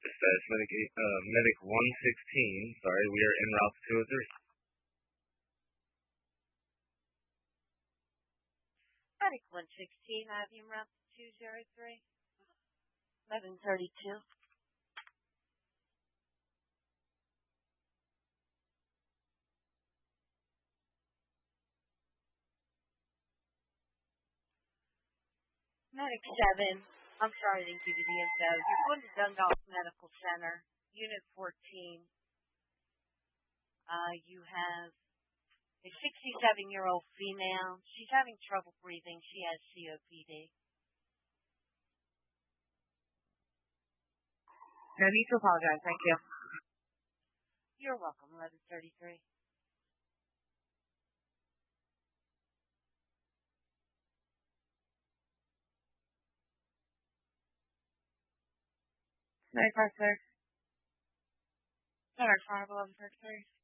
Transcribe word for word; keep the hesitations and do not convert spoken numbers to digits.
Dispatch medic, uh, medic one sixteen. Sorry, we are en route to two oh three. Medic one sixteen, I have you route to two oh three. eleven thirty-two. Medic seven, I'm sorry I didn't give you the info. You're going to Dundalk Medical Center, Unit fourteen. Uh, you have a sixty-seven-year-old female. She's having trouble breathing. She has C O P D. No need to apologize. Thank you. You're welcome, eleven thirty-three. ninety-five, sir. Center five eleven thirty-three.